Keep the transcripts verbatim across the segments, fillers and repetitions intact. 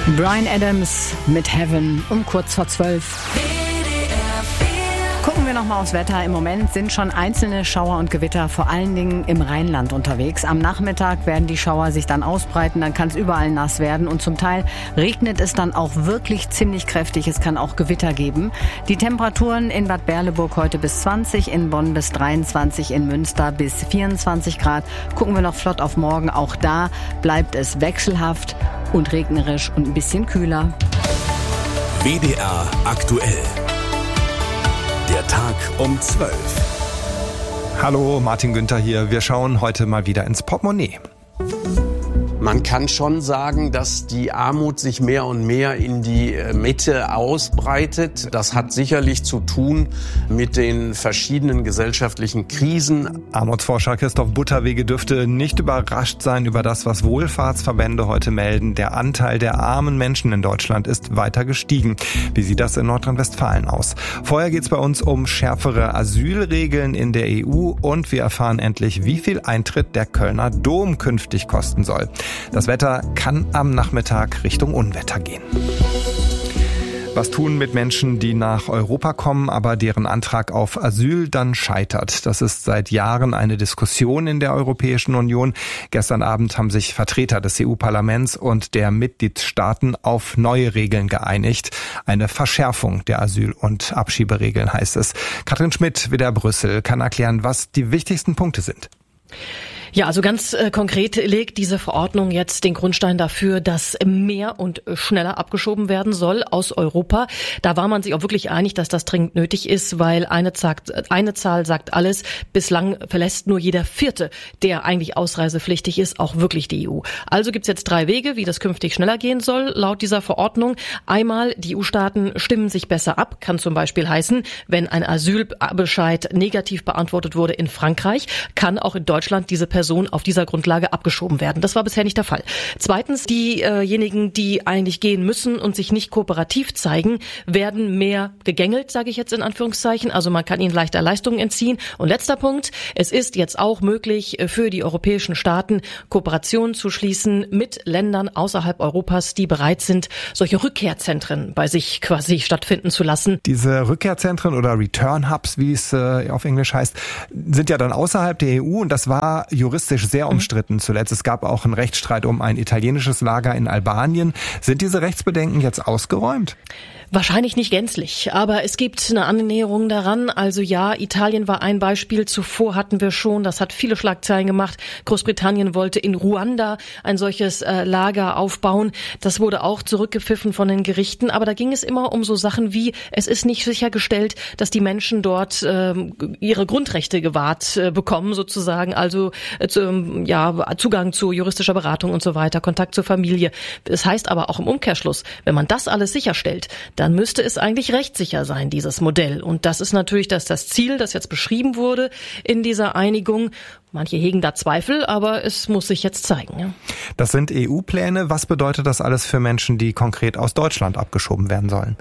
Bryan Adams mit Heaven um kurz vor zwölf. Gucken wir nochmal aufs Wetter. Im Moment sind schon einzelne Schauer und Gewitter vor allen Dingen im Rheinland unterwegs. Am Nachmittag werden die Schauer sich dann ausbreiten, dann kann es überall nass werden und zum Teil regnet es dann auch wirklich ziemlich kräftig. Es kann auch Gewitter geben. Die Temperaturen in Bad Berleburg heute bis zwanzig, in Bonn bis dreiundzwanzig, in Münster bis vierundzwanzig Grad. Gucken wir noch flott auf morgen. Auch da bleibt es wechselhaft und regnerisch und ein bisschen kühler. W D R aktuell. Der Tag um zwölf. Hallo, Martin Günther hier. Wir schauen heute mal wieder ins Portemonnaie. Man kann schon sagen, dass die Armut sich mehr und mehr in die Mitte ausbreitet. Das hat sicherlich zu tun mit den verschiedenen gesellschaftlichen Krisen. Armutsforscher Christoph Butterwege dürfte nicht überrascht sein über das, was Wohlfahrtsverbände heute melden. Der Anteil der armen Menschen in Deutschland ist weiter gestiegen. Wie sieht das in Nordrhein-Westfalen aus? Vorher geht es bei uns um schärfere Asylregeln in der E U und wir erfahren endlich, wie viel Eintritt der Kölner Dom künftig kosten soll. Das Wetter kann am Nachmittag Richtung Unwetter gehen. Was tun mit Menschen, die nach Europa kommen, aber deren Antrag auf Asyl dann scheitert? Das ist seit Jahren eine Diskussion in der Europäischen Union. Gestern Abend haben sich Vertreter des E U-Parlaments und der Mitgliedstaaten auf neue Regeln geeinigt. Eine Verschärfung der Asyl- und Abschieberegeln heißt es. Katrin Schmidt, W D R Brüssel, kann erklären, was die wichtigsten Punkte sind. Ja, also ganz äh, konkret legt diese Verordnung jetzt den Grundstein dafür, dass mehr und schneller abgeschoben werden soll aus Europa. Da war man sich auch wirklich einig, dass das dringend nötig ist, weil eine, sagt, eine Zahl sagt alles. Bislang verlässt nur jeder Vierte, der eigentlich ausreisepflichtig ist, auch wirklich die E U. Also gibt's jetzt drei Wege, wie das künftig schneller gehen soll, laut dieser Verordnung. Einmal, die E U-Staaten stimmen sich besser ab, kann zum Beispiel heißen, wenn ein Asylbescheid negativ beantwortet wurde in Frankreich, kann auch in Deutschland diese Person Person auf dieser Grundlage abgeschoben werden. Das war bisher nicht der Fall. Zweitens, diejenigen, die eigentlich gehen müssen und sich nicht kooperativ zeigen, werden mehr gegängelt, sage ich jetzt in Anführungszeichen. Also man kann ihnen leichter Leistungen entziehen. Und letzter Punkt, es ist jetzt auch möglich für die europäischen Staaten, Kooperationen zu schließen mit Ländern außerhalb Europas, die bereit sind, solche Rückkehrzentren bei sich quasi stattfinden zu lassen. Diese Rückkehrzentren oder Return Hubs, wie es äh, auf Englisch heißt, sind ja dann außerhalb der E U und das war juristisch sehr umstritten zuletzt. Es gab auch einen Rechtsstreit um ein italienisches Lager in Albanien. Sind diese Rechtsbedenken jetzt ausgeräumt? Wahrscheinlich nicht gänzlich, aber es gibt eine Annäherung daran. Also ja, Italien war ein Beispiel. Zuvor hatten wir schon, das hat viele Schlagzeilen gemacht, Großbritannien wollte in Ruanda ein solches äh, Lager aufbauen. Das wurde auch zurückgepfiffen von den Gerichten. Aber da ging es immer um so Sachen wie, es ist nicht sichergestellt, dass die Menschen dort äh, ihre Grundrechte gewahrt äh, bekommen, sozusagen. Also äh, zu, ja, Zugang zu juristischer Beratung und so weiter, Kontakt zur Familie. Das heißt aber auch im Umkehrschluss, wenn man das alles sicherstellt, dann müsste es eigentlich rechtssicher sein, dieses Modell. Und das ist natürlich das, das Ziel, das jetzt beschrieben wurde in dieser Einigung. Manche hegen da Zweifel, aber es muss sich jetzt zeigen. Ja. Das sind E U-Pläne. Was bedeutet das alles für Menschen, die konkret aus Deutschland abgeschoben werden sollen?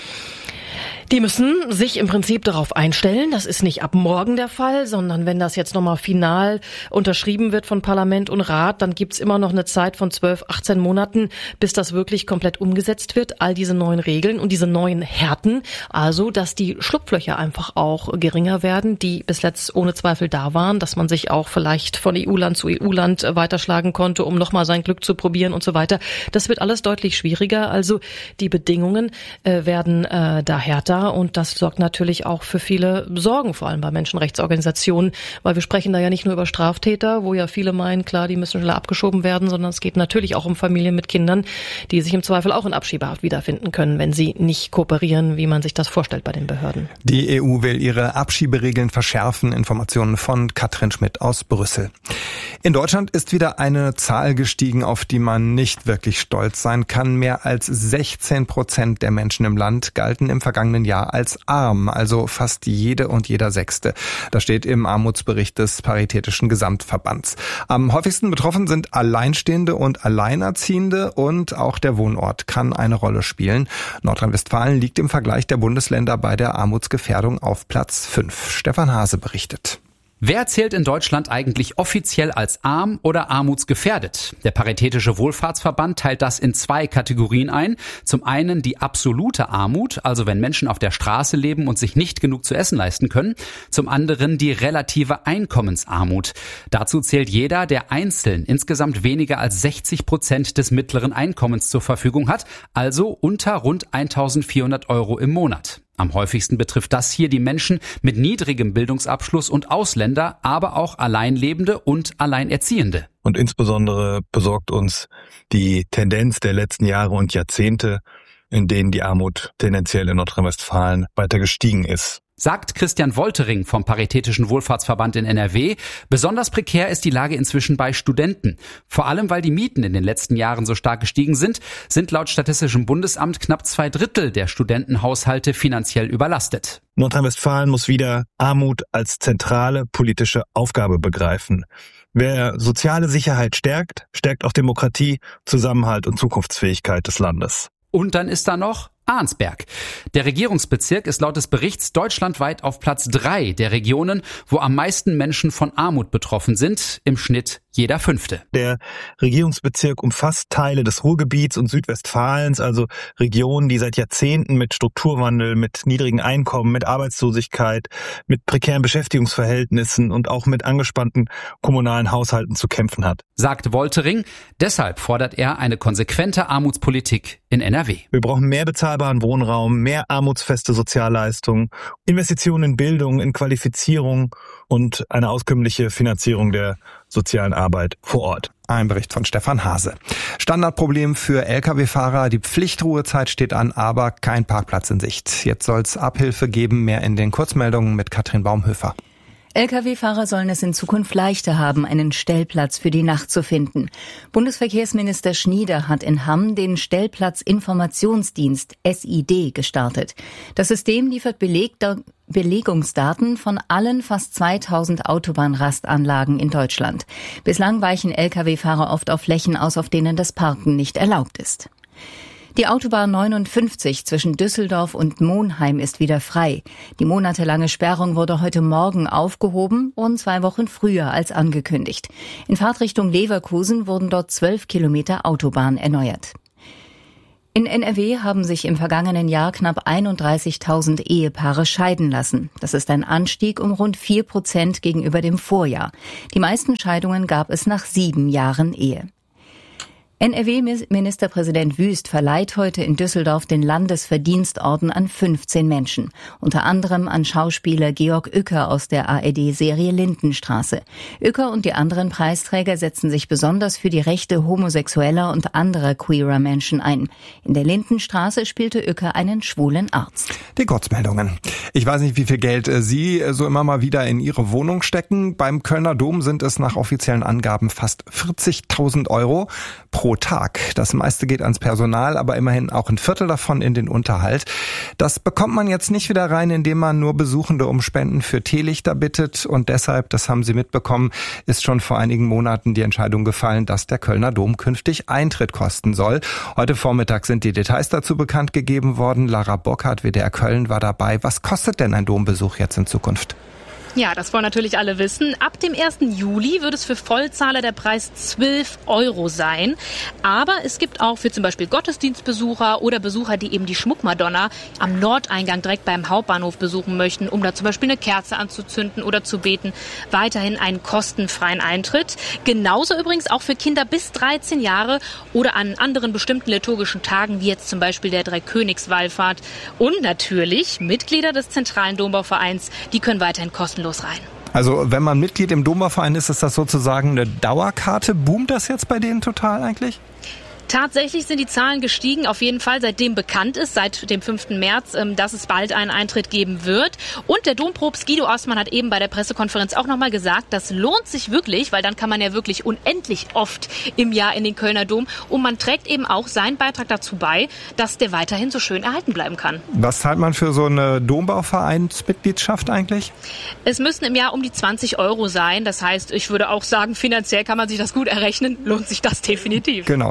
Die müssen sich im Prinzip darauf einstellen. Das ist nicht ab morgen der Fall, sondern wenn das jetzt nochmal final unterschrieben wird von Parlament und Rat, dann gibt's immer noch eine Zeit von zwölf, achtzehn Monaten, bis das wirklich komplett umgesetzt wird. All diese neuen Regeln und diese neuen Härten. Also, dass die Schlupflöcher einfach auch geringer werden, die bis letzt ohne Zweifel da waren, dass man sich auch vielleicht von E U-Land zu E U-Land weiterschlagen konnte, um nochmal sein Glück zu probieren und so weiter. Das wird alles deutlich schwieriger. Also, die Bedingungen äh, werden äh, da härter. Und das sorgt natürlich auch für viele Sorgen, vor allem bei Menschenrechtsorganisationen, weil wir sprechen da ja nicht nur über Straftäter, wo ja viele meinen, klar, die müssen schneller abgeschoben werden, sondern es geht natürlich auch um Familien mit Kindern, die sich im Zweifel auch in Abschiebehaft wiederfinden können, wenn sie nicht kooperieren, wie man sich das vorstellt bei den Behörden. Die E U will ihre Abschieberegeln verschärfen. Informationen von Katrin Schmidt aus Brüssel. In Deutschland ist wieder eine Zahl gestiegen, auf die man nicht wirklich stolz sein kann. Mehr als sechzehn Prozent der Menschen im Land galten im vergangenen Jahr als arm, also fast jede und jeder Sechste. Das steht im Armutsbericht des Paritätischen Gesamtverbands. Am häufigsten betroffen sind Alleinstehende und Alleinerziehende und auch der Wohnort kann eine Rolle spielen. Nordrhein-Westfalen liegt im Vergleich der Bundesländer bei der Armutsgefährdung auf Platz fünf. Stefan Hase berichtet. Wer zählt in Deutschland eigentlich offiziell als arm oder armutsgefährdet? Der Paritätische Wohlfahrtsverband teilt das in zwei Kategorien ein. Zum einen die absolute Armut, also wenn Menschen auf der Straße leben und sich nicht genug zu essen leisten können. Zum anderen die relative Einkommensarmut. Dazu zählt jeder, der einzeln insgesamt weniger als sechzig Prozent des mittleren Einkommens zur Verfügung hat, also unter rund eintausendvierhundert Euro im Monat. Am häufigsten betrifft das hier die Menschen mit niedrigem Bildungsabschluss und Ausländer, aber auch Alleinlebende und Alleinerziehende. Und insbesondere besorgt uns die Tendenz der letzten Jahre und Jahrzehnte, in denen die Armut tendenziell in Nordrhein-Westfalen weiter gestiegen ist. Sagt Christian Woltering vom Paritätischen Wohlfahrtsverband in N R W. Besonders prekär ist die Lage inzwischen bei Studenten. Vor allem, weil die Mieten in den letzten Jahren so stark gestiegen sind, sind laut Statistischem Bundesamt knapp zwei Drittel der Studentenhaushalte finanziell überlastet. Nordrhein-Westfalen muss wieder Armut als zentrale politische Aufgabe begreifen. Wer soziale Sicherheit stärkt, stärkt auch Demokratie, Zusammenhalt und Zukunftsfähigkeit des Landes. Und dann ist da noch Arnsberg. Der Regierungsbezirk ist laut des Berichts deutschlandweit auf Platz drei der Regionen, wo am meisten Menschen von Armut betroffen sind, im Schnitt jeder Fünfte. Der Regierungsbezirk umfasst Teile des Ruhrgebiets und Südwestfalens, also Regionen, die seit Jahrzehnten mit Strukturwandel, mit niedrigen Einkommen, mit Arbeitslosigkeit, mit prekären Beschäftigungsverhältnissen und auch mit angespannten kommunalen Haushalten zu kämpfen hat. Sagt Woltering. Deshalb fordert er eine konsequente Armutspolitik in N R W. Wir brauchen mehr bezahlbaren Wohnraum, mehr armutsfeste Sozialleistungen, Investitionen in Bildung, in Qualifizierung und eine auskömmliche Finanzierung der sozialen Arbeit vor Ort. Ein Bericht von Stefan Hase. Standardproblem für L K W-Fahrer. Die Pflichtruhezeit steht an, aber kein Parkplatz in Sicht. Jetzt soll es Abhilfe geben. Mehr in den Kurzmeldungen mit Katrin Baumhöfer. L K W-Fahrer sollen es in Zukunft leichter haben, einen Stellplatz für die Nacht zu finden. Bundesverkehrsminister Schnieder hat in Hamm den Stellplatzinformationsdienst S I D gestartet. Das System liefert Beleg- Belegungsdaten von allen fast zweitausend Autobahnrastanlagen in Deutschland. Bislang weichen L K W-Fahrer oft auf Flächen aus, auf denen das Parken nicht erlaubt ist. Die Autobahn neunundfünfzig zwischen Düsseldorf und Monheim ist wieder frei. Die monatelange Sperrung wurde heute Morgen aufgehoben, rund zwei Wochen früher als angekündigt. In Fahrtrichtung Leverkusen wurden dort zwölf Kilometer Autobahn erneuert. In N R W haben sich im vergangenen Jahr knapp einunddreißigtausend Ehepaare scheiden lassen. Das ist ein Anstieg um rund vier Prozent gegenüber dem Vorjahr. Die meisten Scheidungen gab es nach sieben Jahren Ehe. N R W-Ministerpräsident Wüst verleiht heute in Düsseldorf den Landesverdienstorden an fünfzehn Menschen, unter anderem an Schauspieler Georg Uecker aus der A R D-Serie Lindenstraße. Uecker und die anderen Preisträger setzen sich besonders für die Rechte homosexueller und anderer queerer Menschen ein. In der Lindenstraße spielte Uecker einen schwulen Arzt. Die Kurzmeldungen. Ich weiß nicht, wie viel Geld Sie so immer mal wieder in Ihre Wohnung stecken. Beim Kölner Dom sind es nach offiziellen Angaben fast vierzigtausend Euro pro Tag. Das meiste geht ans Personal, aber immerhin auch ein Viertel davon in den Unterhalt. Das bekommt man jetzt nicht wieder rein, indem man nur Besuchende um Spenden für Teelichter bittet. Und deshalb, das haben Sie mitbekommen, ist schon vor einigen Monaten die Entscheidung gefallen, dass der Kölner Dom künftig Eintritt kosten soll. Heute Vormittag sind die Details dazu bekannt gegeben worden. Lara Bockhardt, W D R Köln, war dabei. Was kostet denn ein Dombesuch jetzt in Zukunft? Ja, das wollen natürlich alle wissen. Ab dem ersten Juli wird es für Vollzahler der Preis zwölf Euro sein. Aber es gibt auch für zum Beispiel Gottesdienstbesucher oder Besucher, die eben die Schmuckmadonna am Nordeingang direkt beim Hauptbahnhof besuchen möchten, um da zum Beispiel eine Kerze anzuzünden oder zu beten, weiterhin einen kostenfreien Eintritt. Genauso übrigens auch für Kinder bis dreizehn Jahre oder an anderen bestimmten liturgischen Tagen, wie jetzt zum Beispiel der Dreikönigswallfahrt. Und natürlich Mitglieder des Zentralen Dombauvereins, die können weiterhin kostenlos rein. Also wenn man Mitglied im Dombauverein ist, ist das sozusagen eine Dauerkarte. Boomt das jetzt bei denen total eigentlich? Tatsächlich sind die Zahlen gestiegen, auf jeden Fall, seitdem bekannt ist, seit dem fünften März, dass es bald einen Eintritt geben wird. Und der Dompropst Guido Ostmann hat eben bei der Pressekonferenz auch nochmal gesagt, das lohnt sich wirklich, weil dann kann man ja wirklich unendlich oft im Jahr in den Kölner Dom. Und man trägt eben auch seinen Beitrag dazu bei, dass der weiterhin so schön erhalten bleiben kann. Was zahlt man für so eine Dombauvereinsmitgliedschaft eigentlich? Es müssten im Jahr um die zwanzig Euro sein. Das heißt, ich würde auch sagen, finanziell kann man sich das gut errechnen. Lohnt sich das definitiv. Genau, zweimal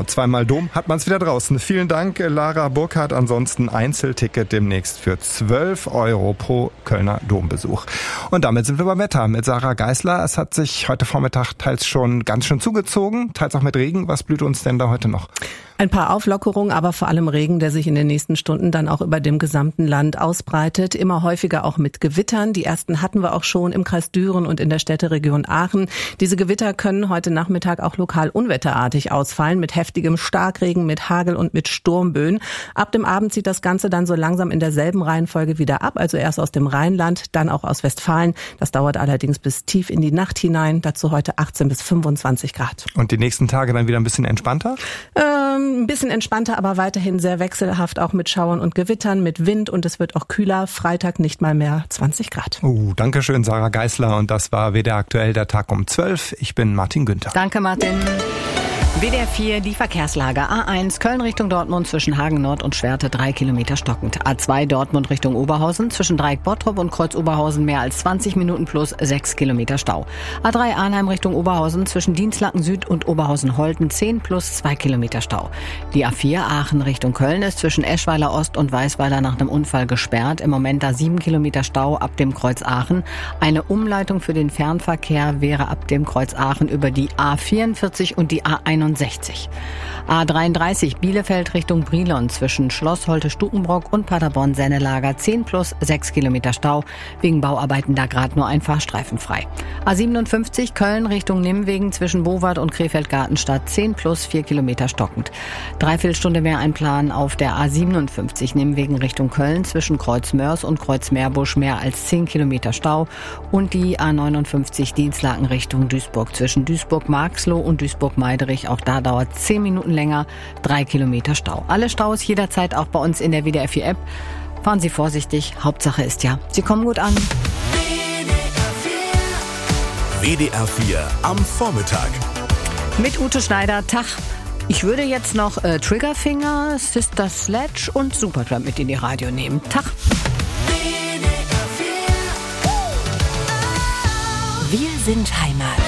Dom hat man es wieder draußen. Vielen Dank, Lara Burkhardt. Ansonsten Einzelticket demnächst für zwölf Euro pro Kölner Dombesuch. Und damit sind wir beim Wetter mit Sarah Geisler. Es hat sich heute Vormittag teils schon ganz schön zugezogen, teils auch mit Regen. Was blüht uns denn da heute noch? Ein paar Auflockerungen, aber vor allem Regen, der sich in den nächsten Stunden dann auch über dem gesamten Land ausbreitet. Immer häufiger auch mit Gewittern. Die ersten hatten wir auch schon im Kreis Düren und in der Städteregion Aachen. Diese Gewitter können heute Nachmittag auch lokal unwetterartig ausfallen, mit heftigem Starkregen, mit Hagel und mit Sturmböen. Ab dem Abend zieht das Ganze dann so langsam in derselben Reihenfolge wieder ab, also erst aus dem Rheinland, dann auch aus Westfalen. Das dauert allerdings bis tief in die Nacht hinein. Dazu heute achtzehn bis fünfundzwanzig Grad. Und die nächsten Tage dann wieder ein bisschen entspannter? Ähm, ein bisschen entspannter, aber weiterhin sehr wechselhaft, auch mit Schauern und Gewittern, mit Wind, und es wird auch kühler. Freitag nicht mal mehr zwanzig Grad. Uh, danke schön, Sarah Geisler. Und das war W D R aktuell, der Tag um zwölf. Ich bin Martin Günther. Danke, Martin. W D R vier, die Verkehrslage. A eins, Köln Richtung Dortmund zwischen Hagen Nord und Schwerte drei Kilometer stockend. A zwei, Dortmund Richtung Oberhausen zwischen Dreieck Bottrop und Kreuz Oberhausen mehr als zwanzig Minuten plus sechs Kilometer Stau. A drei, Arnheim Richtung Oberhausen zwischen Dienstlaken Süd und Oberhausen-Holten zehn plus zwei Kilometer Stau. Die A vier, Aachen Richtung Köln ist zwischen Eschweiler Ost und Weißweiler nach einem Unfall gesperrt. Im Moment da sieben Kilometer Stau ab dem Kreuz Aachen. Eine Umleitung für den Fernverkehr wäre ab dem Kreuz Aachen über die A vierundvierzig und die A einundsechzig. A dreiunddreißig, Bielefeld Richtung Brilon zwischen Schloss Holte-Stukenbrock und Paderborn-Sennelager zehn plus sechs Kilometer Stau. Wegen Bauarbeiten da gerade nur ein Fahrstreifen frei. A siebenundfünfzig, Köln Richtung Nimwegen zwischen Bowart und Krefeld-Gartenstadt zehn plus vier Kilometer stockend. Dreiviertelstunde mehr einplanen auf der A siebenundfünfzig Nimwegen Richtung Köln zwischen Kreuz-Mörs und Kreuz-Meerbusch mehr als zehn Kilometer Stau. Und die A neunundfünfzig Dienstlaken Richtung Duisburg zwischen Duisburg-Marxloh und Duisburg-Meiderich. Auch da dauert zehn Minuten länger, drei Kilometer Stau. Alle Staus jederzeit auch bei uns in der W D R vier App. Fahren Sie vorsichtig, Hauptsache ist ja, Sie kommen gut an. W D R vier am Vormittag. Mit Ute Schneider, Tag. Ich würde jetzt noch äh, Triggerfinger, Sister Sledge und Supertramp mit in die Radio nehmen. Tag. Wir sind Heimat.